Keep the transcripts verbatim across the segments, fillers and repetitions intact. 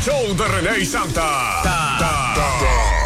show de René y Santa. Ta, ta, ta.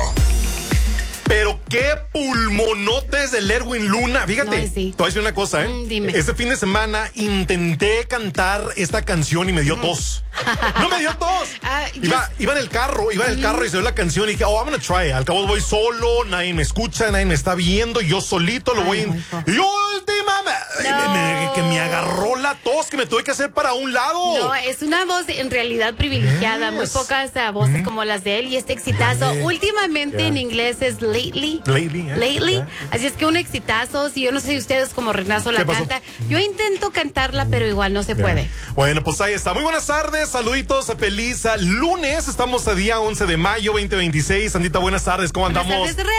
Pero qué pulmonotes del Erwin Luna. Fíjate, No, sí. te voy a decir una cosa, ¿eh? Mm, dime. Este fin de semana intenté cantar esta canción y me dio tos. No me dio tos. Ah, iba, iba en el carro, iba en el carro y se dio la canción y dije, oh, I'm gonna try it. Al cabo voy solo, nadie me escucha, nadie me está viendo, yo solito lo Ay, voy... muy feo. Y últimamente, No. me- que me agarró la tos, que me tuve que hacer para un lado. No, es una voz en realidad privilegiada. Muy Yes. pocas uh, voces como las de él y este exitazo. Dale. Últimamente Yeah. en inglés es lately. Lately, yeah. Lately. Yeah. Así es que un exitazo. Si yo no sé si ustedes como Renazo la ¿Qué pasó? canta. Yo intento cantarla, pero igual no se puede. Bueno, pues ahí está. Muy buenas tardes, saluditos, feliz uh, lunes. Estamos a día once de mayo, veinte veintiséis. Sandita, buenas tardes, ¿cómo andamos? Buenas tardes,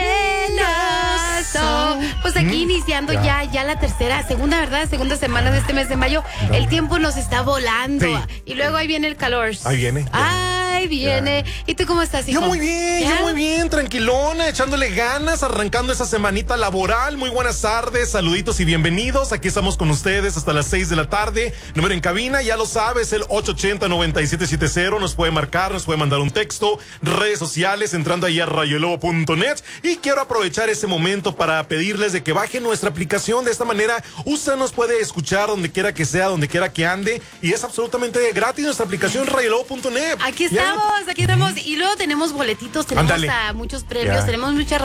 Renazo. Pues aquí iniciando ya. ya la tercera, segunda, ¿verdad? Segunda semana de este mes de mayo. El tiempo nos está volando. Sí. Y luego ahí viene el calor. Ahí viene, ya. Ahí viene. ¿Y tú cómo estás, hijo? Yo muy bien, ¿Ya? yo muy bien, tranquilona, echándole ganas, arrancando esa semanita laboral. Muy buenas tardes, saluditos y bienvenidos. Aquí estamos con ustedes hasta las seis de la tarde. Número en cabina, ya lo sabes, el ocho ochenta, noventa y siete setenta. Nos puede marcar, nos puede mandar un texto, redes sociales, entrando ahí a rayolobo punto net. Y quiero aprovechar ese momento para pedirles de que bajen nuestra aplicación. De esta manera, usted nos puede escuchar donde quiera que sea, donde quiera que ande. Y es absolutamente gratis nuestra aplicación rayolobo punto net. Aquí ¿Ya? estamos, aquí estamos. Y luego tenemos boletitos, tenemos Ándale. a muchos premios, Ya. tenemos muchas